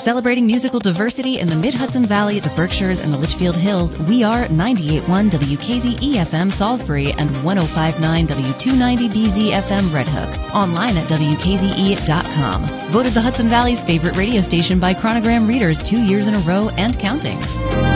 Celebrating musical diversity in the Mid-Hudson Valley, the Berkshires, and the Litchfield Hills, we are 98.1 WKZE-FM Salisbury and 105.9 W290BZ-FM Red Hook. Online at WKZE.com. Voted the Hudson Valley's favorite radio station by Chronogram readers 2 years in a row and counting.